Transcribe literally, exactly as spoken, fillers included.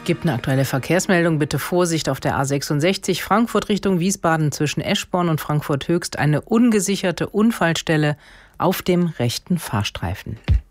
Gibt eine aktuelle Verkehrsmeldung. Bitte Vorsicht auf der A sechsundsechzig Frankfurt Richtung Wiesbaden zwischen Eschborn und Frankfurt Höchst. Eine ungesicherte Unfallstelle auf dem rechten Fahrstreifen.